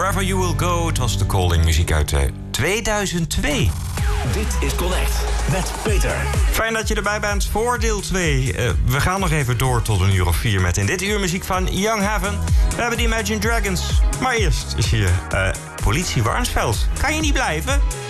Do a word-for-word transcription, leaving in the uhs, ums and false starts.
Wherever You Will Go. Het was de Colding muziek uit uh, tweeduizend twee. Dit is Connect met Peter. Fijn dat je erbij bent voor deel twee. Uh, we gaan nog even door tot een uur of vier met in dit uur muziek van Young Heaven. We hebben de Imagine Dragons. Maar eerst is hier uh, Politie Warnsveld. Kan je niet blijven?